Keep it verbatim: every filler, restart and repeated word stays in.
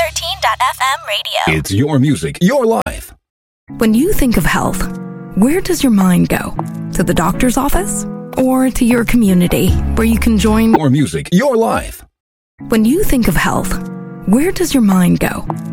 thirteen dot f m radio. It's your music, your life. When you think of health, where does your mind go? To the doctor's office? Or to your community, where you can join Your music, your life. When you think of health, where does your mind go?